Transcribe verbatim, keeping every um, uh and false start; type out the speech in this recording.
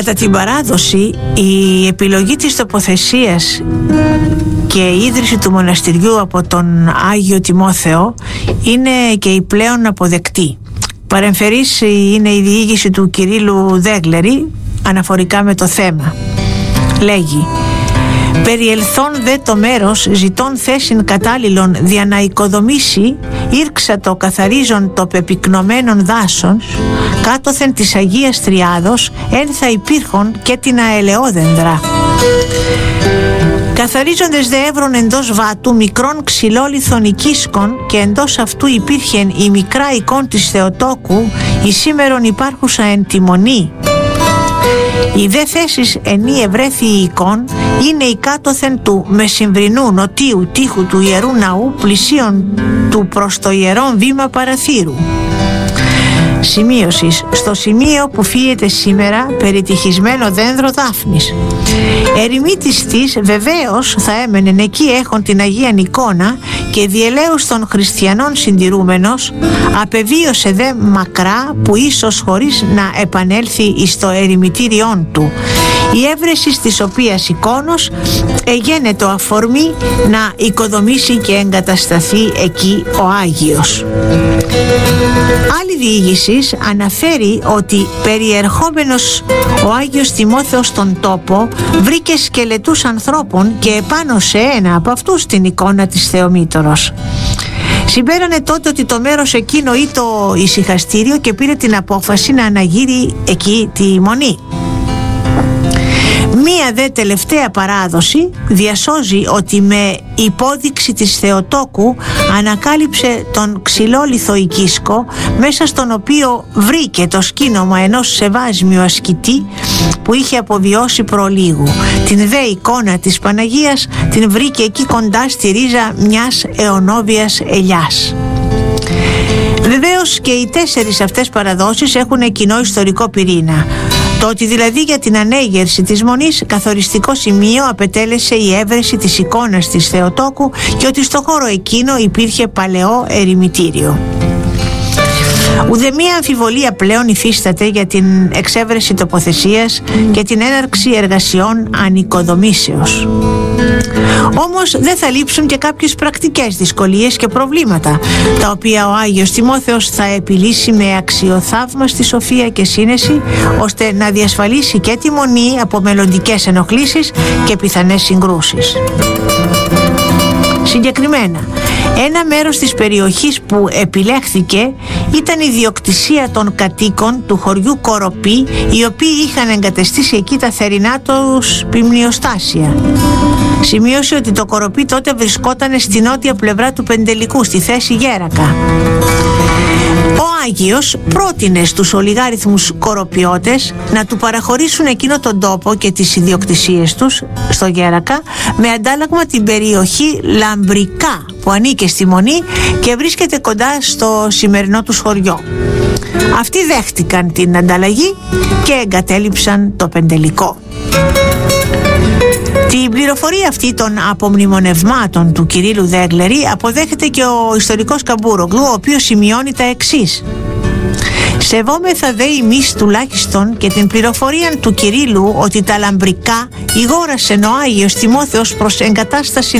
Κατά την παράδοση, η επιλογή της τοποθεσίας και η ίδρυση του μοναστηριού από τον Άγιο Τιμόθεο είναι και η πλέον αποδεκτή. Παρεμφερής είναι η διήγηση του Κυρίλλου Δέγλερη αναφορικά με το θέμα. Λέγει: «Περιελθόν δε το μέρος ζητών θέσιν κατάλληλον δια να οικοδομήσει, ήρξα το καθαρίζον το πεπυκνωμένων δάσων, κάτωθεν της Αγίας Τριάδος εν θα υπήρχον και την αελαιόδενδρα. Καθαρίζοντες δε έβρον εντός βάτου μικρών ξυλόλιθων οικίσκων και εντός αυτού υπήρχεν η μικρά εικόν της Θεοτόκου, η σήμερον υπάρχουσα εν τη μονή. Οι δε θέσεις ενή ευρέθη η εικόν είναι η κάτωθεν του μεσημβρινού νοτίου τείχου του Ιερού Ναού πλησίον του προς το ιερόν βήμα παραθύρου». Σημείωσης: στο σημείο που φύεται σήμερα περιτυχισμένο δένδρο δάφνης. Ερημίτης της βεβαίως θα έμενεν εκεί έχον την Αγίαν εικόνα και διελέους των χριστιανών συντηρούμενος, απεβίωσε δε μακρά που ίσως χωρίς να επανέλθει εις το ερημητήριόν του, η έβρεση της οποίας εικόνος εγένετο αφορμή να οικοδομήσει και εγκατασταθεί εκεί ο Άγιος. Άλλη διήγηση αναφέρει ότι περιερχόμενος ο Άγιος Τιμόθεος στον τόπο βρήκε σκελετούς ανθρώπων και επάνω σε ένα από αυτούς την εικόνα της Θεομήτωρος. Συμπέρανε τότε ότι το μέρος εκείνο ή το ησυχαστήριο και πήρε την απόφαση να αναγείρει εκεί τη μονή. Μία δε τελευταία παράδοση διασώζει ότι με υπόδειξη της Θεοτόκου ανακάλυψε τον ξυλόλιθο οικίσκο μέσα στον οποίο βρήκε το σκήνομα ενός σεβάσμιου ασκητή που είχε αποβιώσει προλίγου. Την δε εικόνα της Παναγίας την βρήκε εκεί κοντά στη ρίζα μιας αιωνόβιας ελιάς. Βεβαίως και οι τέσσερις αυτές παραδόσεις έχουν κοινό ιστορικό πυρήνα. Το ότι δηλαδή για την ανέγερση της μονής καθοριστικό σημείο απετέλεσε η έβρεση της εικόνας της Θεοτόκου και ότι στο χώρο εκείνο υπήρχε παλαιό ερημητήριο. Ουδεμία αμφιβολία πλέον υφίσταται για την εξέβρεση τοποθεσίας και την έναρξη εργασιών ανοικοδομήσεως. Όμως δεν θα λείψουν και κάποιες πρακτικές δυσκολίες και προβλήματα, τα οποία ο Άγιος Τιμόθεος θα επιλύσει με αξιοθαύμαστη σοφία και σύνεση, ώστε να διασφαλίσει και τη μονή από μελλοντικές ενοχλήσεις και πιθανές συγκρούσεις. Συγκεκριμένα, ένα μέρος της περιοχής που επιλέχθηκε ήταν η ιδιοκτησία των κατοίκων του χωριού Κοροπή, οι οποίοι είχαν εγκατεστήσει εκεί τα θερινά τους ποιμνιοστάσια. Σημείωσε ότι το Κοροπή τότε βρισκόταν στη νότια πλευρά του Πεντελικού, στη θέση Γέρακα. Ο Άγιος πρότεινε στους ολιγάριθμους κοροπιώτες να του παραχωρήσουν εκείνο τον τόπο και τις ιδιοκτησίες τους στο Γέρακα με αντάλλαγμα την περιοχή Λαμπρικά που ανήκε στη Μονή και βρίσκεται κοντά στο σημερινό τους χωριό. Αυτοί δέχτηκαν την ανταλλαγή και εγκατέλειψαν το Πεντελικό. Την πληροφορία αυτή των απομνημονευμάτων του Κυρίλλου Δέγλερη αποδέχεται και ο ιστορικός Καμπούρογλου, ο οποίος σημειώνει τα εξής: «Σεβόμεθα δε εμείς τουλάχιστον και την πληροφορία του Κυρίλλου ότι τα Λαμπρικά ηγόρασεν ο Άγιος Τιμόθεος προς εγκατάσταση